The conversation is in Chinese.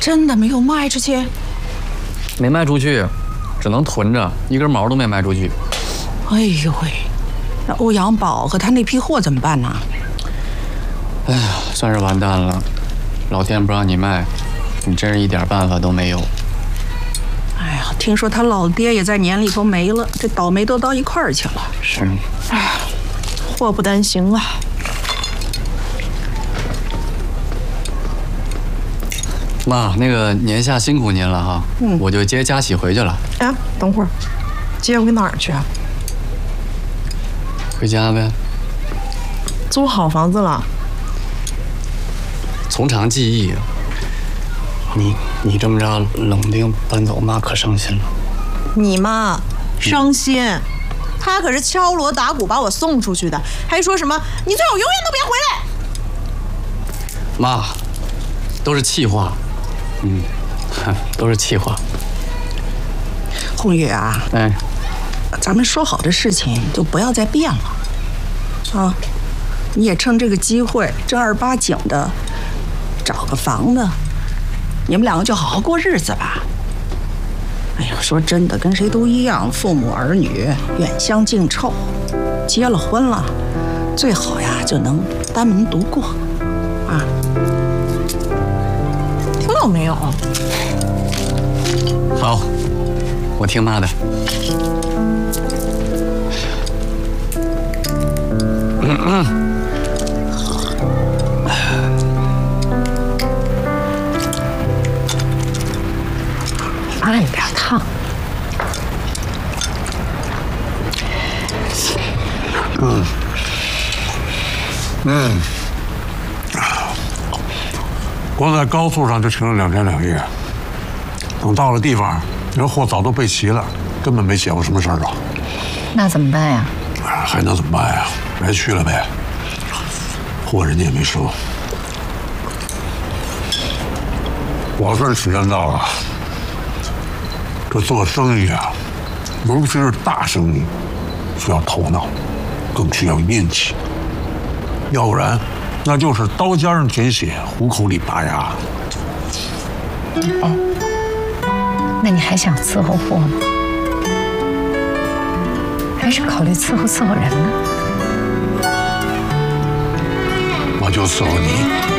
真的没有卖出去？ 没卖出去，只能囤着，一根毛都没卖出去。 哎呦喂，那欧阳宝和他那批货怎么办呢？ 哎呀，算是完蛋了。老天不让你卖，你真是一点办法都没有。 哎呀，听说他老爹也在年里头没了，这倒霉都到一块儿去了。 是。 哎， 祸不单行啊。 妈，那个年下辛苦您了哈，我就接佳喜回去了。 哎，等会儿，接回哪儿去啊？ 回家呗。 租好房子了？ 从长计议。你这么着冷不丁搬走，妈可伤心了。 你妈伤心，她可是敲锣打鼓把我送出去的，还说什么你最好永远都别回来。 妈，都是气话。都是气话。 红玉啊， 哎， 咱们说好的事情就不要再变了啊！你也趁这个机会正儿八经的找个房子，你们两个就好好过日子吧。哎呀，说真的，跟谁都一样，父母儿女远香近臭，结了婚了，最好呀就能单门独过啊。 听到没有？ 好，我听妈的。 慢点烫。 光在高速上就停了2天2夜，等到了地方，人货早都备齐了，根本没写过什么事儿了。 那怎么办呀？ 还能怎么办呀？白去了呗。货人家也没收。我算体验到了，这做生意啊，尤其是大生意，需要头脑，更需要运气。要不然，那就是刀尖上舔血，虎口里拔牙。 那你还想伺候货吗？还是考虑伺候人呢？ 我就伺候你。